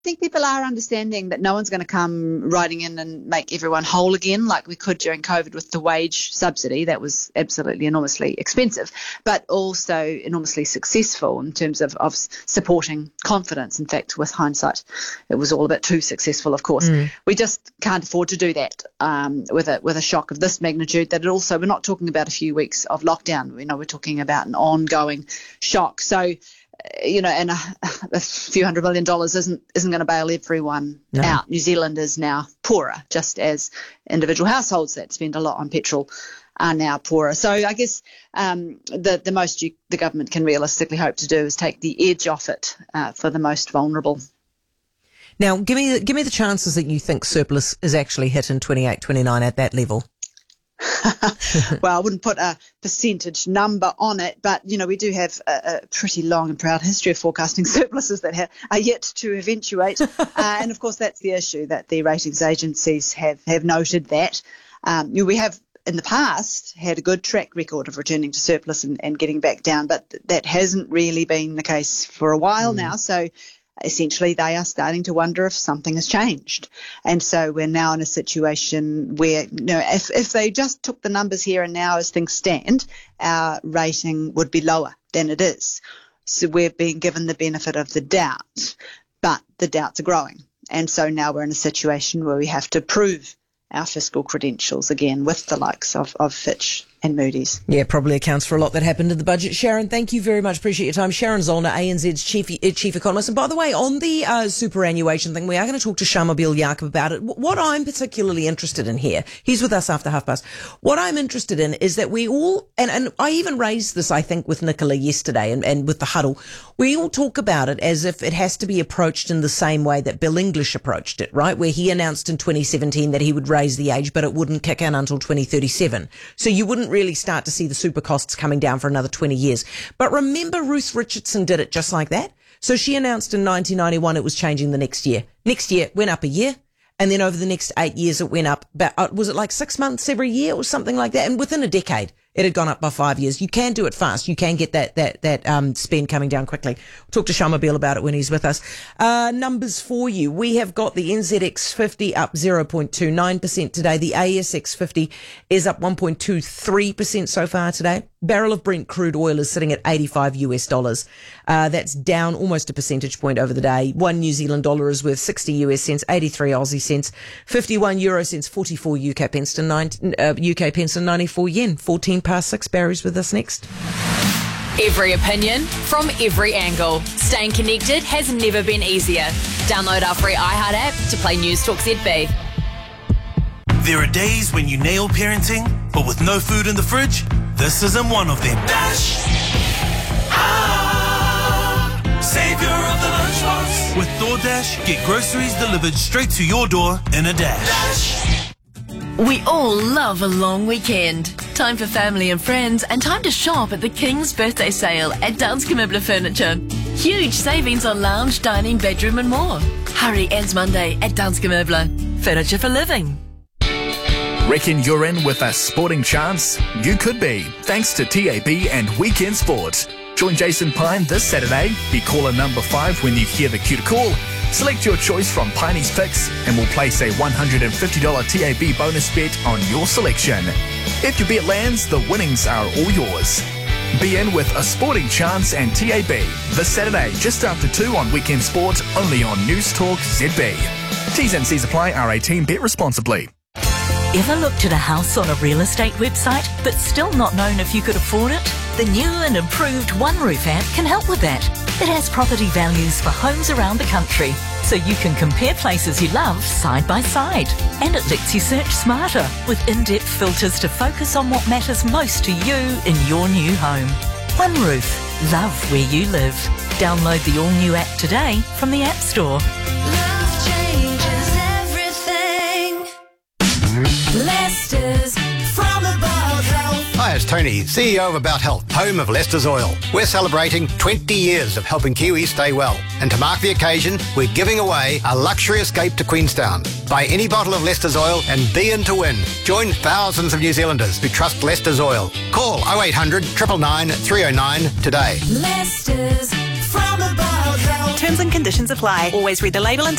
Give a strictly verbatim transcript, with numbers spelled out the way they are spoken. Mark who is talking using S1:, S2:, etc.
S1: think people are understanding that no one's going to come riding in and make everyone whole again like we could during COVID with the wage subsidy. That was absolutely enormously expensive, but also enormously successful in terms of, of supporting confidence. In fact, with hindsight, it was all a bit too successful, of course. Mm. We just can't afford to do that um, with a with a shock of this magnitude. That it also, we're not talking about a few weeks of lockdown. You know, we're talking about an ongoing shock. So, you know, and a, a few hundred million dollars isn't isn't going to bail everyone no. out. New Zealand is now poorer, just as individual households that spend a lot on petrol are now poorer. So I guess um, the the most you, the government can realistically hope to do is take the edge off it uh, for the most vulnerable.
S2: Now, give me give me the chances that you think surplus is actually hit in twenty-eight twenty-nine at that level.
S1: Well, I wouldn't put a percentage number on it, but, you know, we do have a, a pretty long and proud history of forecasting surpluses that ha- are yet to eventuate. uh, and, of course, that's the issue, that the ratings agencies have, have noted that. Um, you know, we have, in the past, had a good track record of returning to surplus and, and getting back down, but th- that hasn't really been the case for a while mm. now. So essentially, they are starting to wonder if something has changed. And so we're now in a situation where, you know, if, if they just took the numbers here and now as things stand, our rating would be lower than it is. So we're being given the benefit of the doubt, but the doubts are growing. And so now we're in a situation where we have to prove our fiscal credentials again with the likes of, of Fitch and Moody's.
S2: Yeah, probably accounts for a lot that happened in the budget. Sharon, thank you very much. Appreciate your time. Sharon Zollner, A N Z's chief, uh, chief economist. And by the way, on the uh, superannuation thing, we are going to talk to Shamobeel Jacob about it. What I'm particularly interested in here, he's with us after half past. What I'm interested in is that we all, and, and I even raised this, I think, with Nicola yesterday and, and with the huddle, we all talk about it as if it has to be approached in the same way that Bill English approached it, right? Where he announced in twenty seventeen that he would raise the age, but it wouldn't kick in until twenty thirty-seven. So you wouldn't really start to see the super costs coming down for another twenty years. But remember, Ruth Richardson did it just like that. So she announced in nineteen ninety-one it was changing the next year. Next year it went up a year. And then over the next eight years it went up. But uh, was it like six months every year or something like that? And within a decade it had gone up by five years. You can do it fast. You can get that that that um spend coming down quickly. We'll talk to Shamobeel about it when he's with us. Uh numbers for you. We have got the N Z X fifty up zero point two nine percent today. The A S X fifty is up one point two three percent so far today. Barrel of Brent crude oil is sitting at eighty-five US dollars. Uh, that's down almost a percentage point over the day. One New Zealand dollar is worth sixty US cents, eighty-three Aussie cents, fifty-one euro cents, forty-four U K pence to nine, uh, U K pence and ninety-four yen. fourteen past six. Barry's with us next.
S3: Every opinion from every angle. Staying connected has never been easier. Download our free iHeart app to play News Talk Z B.
S4: There are days when you nail parenting, but with no food in the fridge, this isn't one of them. Dash! Ah! Savior of the lunchbox. With DoorDash, get groceries delivered straight to your door in a dash. Dash!
S5: We all love a long weekend. Time for family and friends and time to shop at the King's birthday sale at Danske Møbler Furniture. Huge savings on lounge, dining, bedroom and more. Hurry, ends Monday at Danske Møbler. Furniture for living.
S6: Reckon you're in with a sporting chance? You could be, thanks to T A B and Weekend Sport. Join Jason Pine this Saturday. Be caller number five when you hear the cue to call. Select your choice from Piney's picks and we'll place a one hundred fifty dollars T A B bonus bet on your selection. If your bet lands, the winnings are all yours. Be in with a sporting chance and T A B this Saturday just after two on Weekend Sport, only on News Talk Z B. T's and C's apply. R eighteen. Bet responsibly.
S7: Ever looked at a house on a real estate website but still not known if you could afford it? The new and improved OneRoof app can help with that. It has property values for homes around the country, so you can compare places you love side by side. And it lets you search smarter with in-depth filters to focus on what matters most to you in your new home. OneRoof. Love where you live. Download the all-new app today from the App Store.
S8: Love changes everything. Leicester's from About Health.
S9: Hi, it's Tony, C E O of About Health, home of Leicester's Oil. We're celebrating twenty years of helping Kiwis stay well. And to mark the occasion, we're giving away a luxury escape to Queenstown. Buy any bottle of Leicester's Oil and be in to win. Join thousands of New Zealanders who trust Leicester's Oil. Call oh eight hundred, nine nine nine, three oh nine today.
S8: Leicester's from About Health.
S10: Terms and conditions apply. Always read the label and